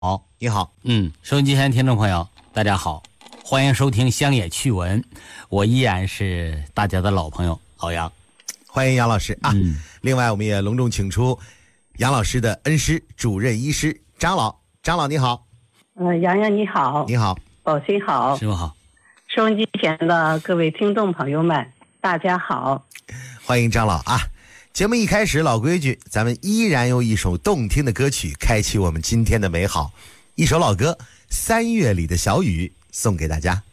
好，你好。 收音机前听众朋友大家好，欢迎收听乡野趣闻，我依然是大家的老朋友老杨。 欢迎杨老师啊。另外我们也隆重请出杨老师的恩师主任医师张老。张老你好。 杨洋你好。 你好。 宝鑫好。 师傅好。 收音机前的各位听众朋友们大家好。 欢迎张老啊。节目一开始老规矩，咱们依然用一首动听的歌曲开启我们今天的美好，一首老歌《3月里的小雨》送给大家。